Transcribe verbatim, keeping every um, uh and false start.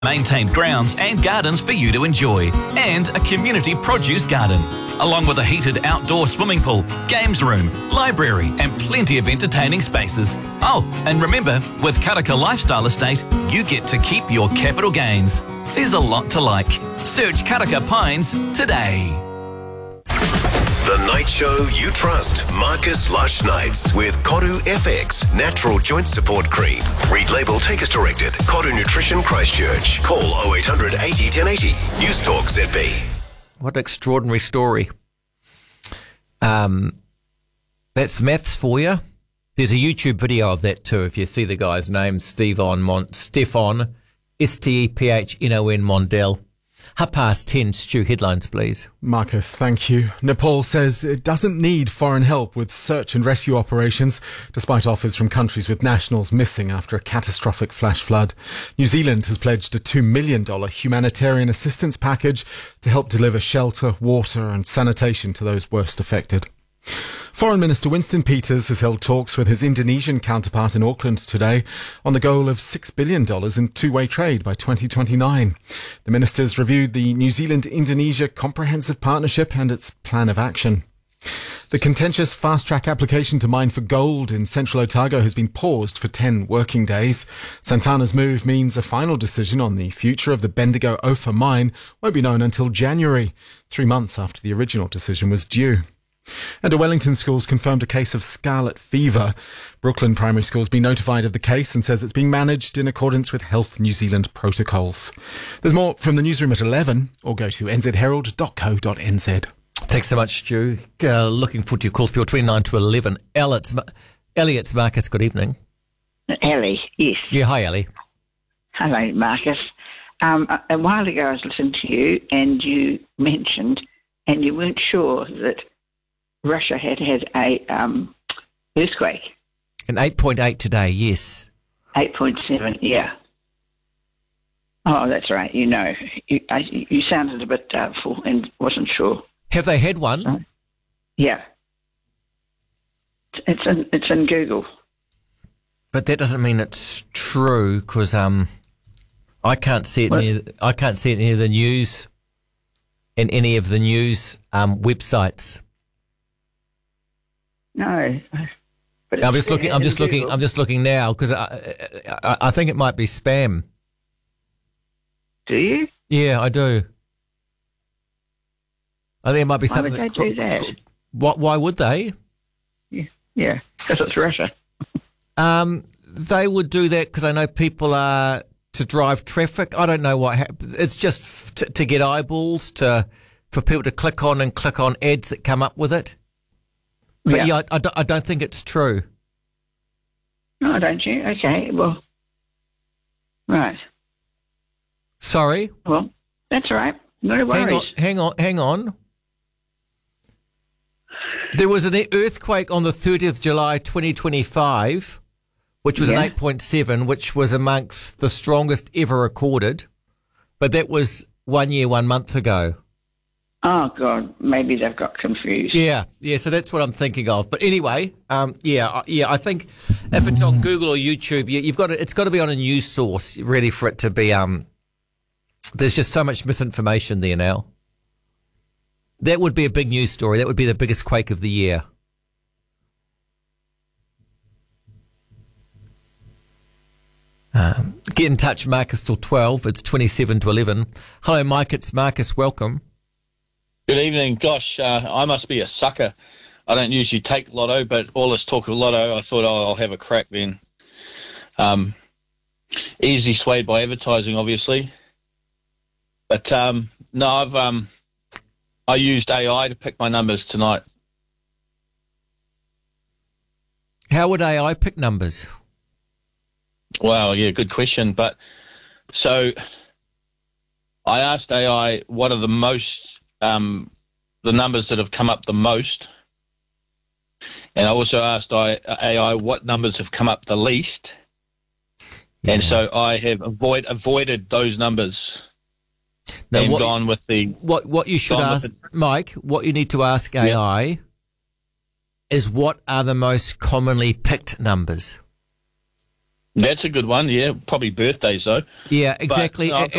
Maintained grounds and gardens for you to enjoy, and a community produce garden, along with a heated outdoor swimming pool, games room, library and plenty of entertaining spaces. Oh, and remember, with Karaka Lifestyle Estate, you get to keep your capital gains. There's a lot to like. Search Karaka Pines today. The night show you trust. Marcus Lush Nights with Koru F X Natural Joint Support Cream. Read label, take as directed. Koru Nutrition Christchurch. Call oh eight hundred eighty ten eighty. News Talk Z B. What an extraordinary story. Um, that's maths for you. There's a YouTube video of that too. If you see the guy's name, Stefan Mon- Stefan S T E P H N O N Mondell. Half past ten, Stu, headlines, please. Marcus, thank you. Nepal says it doesn't need foreign help with search and rescue operations, despite offers from countries with nationals missing after a catastrophic flash flood. New Zealand has pledged a two million dollars humanitarian assistance package to help deliver shelter, water and sanitation to those worst affected. Foreign Minister Winston Peters has held talks with his Indonesian counterpart in Auckland today on the goal of six billion dollars in two-way trade by twenty twenty-nine. The ministers reviewed the New Zealand-Indonesia Comprehensive Partnership and its plan of action. The contentious fast-track application to mine for gold in central Otago has been paused for ten working days. Santana's move means a final decision on the future of the Bendigo Ophir mine won't be known until January, three months after the original decision was due. And a Wellington school's confirmed a case of scarlet fever. Brooklyn Primary School's been notified of the case and says it's being managed in accordance with Health New Zealand protocols. There's more from the newsroom at eleven, or go to n z herald dot co dot n z. Thanks so much, Stu. Uh, looking forward to your calls, people twenty-nine to eleven. Elliot's, Elliot's Marcus, good evening. Ellie, yes. Yeah, hi, Ellie. Hello, Marcus. Um, a, a while ago I was listening to you and you mentioned, and you weren't sure that Russia had had a um, earthquake. An eight point eight today, yes. eight point seven, yeah. Oh, that's right. You know, you, I, you sounded a bit doubtful and wasn't sure. Have they had one? Uh, yeah. It's in, it's in Google. But that doesn't mean it's true, because um, I can't see it. Near, I can't see it in any of the news, in any of the news um, websites. No, but I'm just looking. I'm just looking. Google. I'm just looking now because I, I, I think it might be spam. Do you? Yeah, I do. I think it might be why something. Why would they do that? What? Why would they? Yeah, because it's Russia. Um, they would do that because I know people are to drive traffic. I don't know what happens. It's just f- to, to get eyeballs to for people to click on and click on ads that come up with it. But yeah, yeah I, I, don't, I don't think it's true. No, don't you? Okay, well, right. Sorry? Well, that's all right. No worries. Hang on, hang on, hang on. There was an earthquake on the thirtieth of July twenty twenty-five, which was yeah. an eight point seven, which was amongst the strongest ever recorded. But that was one year, one month ago. Oh, God, maybe they've got confused. Yeah, yeah, so that's what I'm thinking of. But anyway, um, yeah, yeah, I think if it's on Google or YouTube, you, you've got to, it's got to be on a news source, ready for it to be, um, there's just so much misinformation there now. That would be a big news story. That would be the biggest quake of the year. Um, get in touch, Marcus, till twelve. It's twenty-seven to eleven. Hello, Mike, it's Marcus. Welcome. Good evening. Gosh, uh, I must be a sucker. I don't usually take lotto, but all this talk of lotto, I thought, oh, I'll have a crack then. Um, easily swayed by advertising, obviously. But, um, no, I've um, I used A I to pick my numbers tonight. How would A I pick numbers? Well, yeah, good question. But so I asked A I what are the most Um, the numbers that have come up the most, and I also asked A I what numbers have come up the least, yeah. and so I have avoid, avoided those numbers now, and what, gone with the... What, what you should ask, the, Mike, what you need to ask A I yeah. is what are the most commonly picked numbers? That's a good one, yeah. Probably birthdays, though. Yeah, exactly. But, no, And-